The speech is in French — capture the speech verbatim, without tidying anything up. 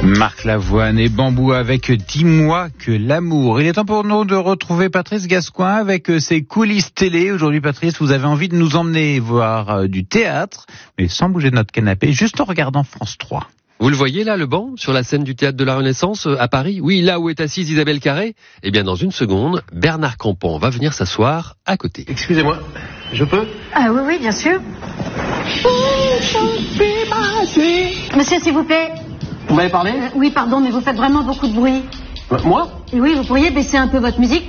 Marc Lavoine et Bambou avec Dis-moi que l'amour. Il est temps pour nous de retrouver Patrice Gascoigne avec ses coulisses télé. Aujourd'hui, Patrice, vous avez envie de nous emmener voir du théâtre, mais sans bouger de notre canapé, juste en regardant France trois. Vous le voyez là, le banc, sur la scène du Théâtre de la Renaissance, à Paris? Oui, là où est assise Isabelle Carré. Eh bien, dans une seconde, Bernard Campan va venir s'asseoir à côté. Excusez-moi, je peux? Ah oui, oui, bien sûr. Monsieur, s'il vous plaît. Vous m'avez parlé? euh, Oui, pardon, mais vous faites vraiment beaucoup de bruit. Euh, Moi? Et oui, vous pourriez baisser un peu votre musique?